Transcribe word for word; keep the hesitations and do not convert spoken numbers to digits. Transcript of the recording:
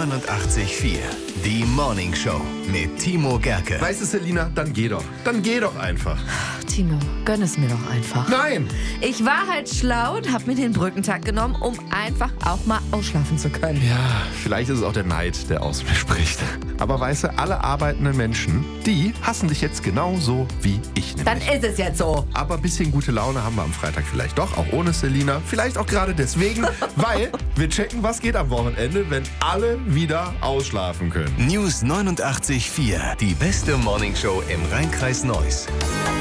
neunundachtzig Komma vier. Die Morning Show mit Timo Gerke. Weißt du, Selina, dann geh doch. Dann geh doch einfach. Timo, gönn es mir doch einfach. Nein! Ich war halt schlau und hab mir den Brückentag genommen, um einfach auch mal ausschlafen zu können. Ja, vielleicht ist es auch der Neid, der aus mir spricht. Aber weißt du, alle arbeitenden Menschen, die hassen dich jetzt genauso wie ich nämlich. Dann ist es jetzt so. Aber ein bisschen gute Laune haben wir am Freitag vielleicht doch, auch ohne Selina. Vielleicht auch gerade deswegen, weil wir checken, was geht am Wochenende, wenn alle wieder ausschlafen können. News neunundachtzig Komma vier. Die beste Morning Show im Rheinkreis Neuss.